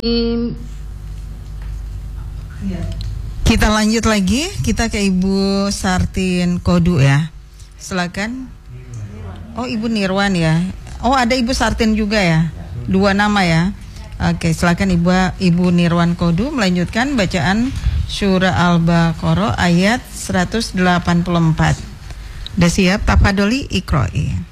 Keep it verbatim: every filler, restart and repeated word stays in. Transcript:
Kita lanjut lagi, kita ke Ibu Sartin Kodu ya. Silakan. Oh, Ibu Nirwan ya. Oh, ada Ibu Sartin juga ya. Dua nama ya. Oke, silakan Ibu Ibu Nirwan Kodu melanjutkan bacaan surah Al-Baqarah ayat seratus delapan puluh empat. Udah siap? Tafadholi Iqra'i.